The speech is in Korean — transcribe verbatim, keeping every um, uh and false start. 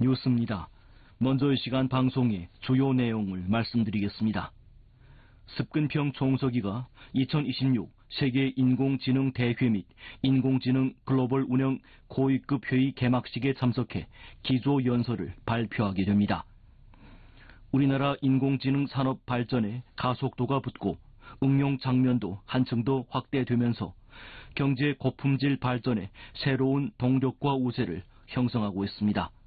뉴스입니다. 먼저 이 시간 방송의 주요 내용을 말씀드리겠습니다. 습근평 총서기가 이천이십육 세계 인공지능 대회 및 인공지능 글로벌 운영 고위급 회의 개막식에 참석해 기조연설을 발표하게 됩니다. 우리나라 인공지능 산업 발전에 가속도가 붙고 응용 장면도 한층 더 확대되면서 경제 고품질 발전에 새로운 동력과 우세를 형성하고 있습니다.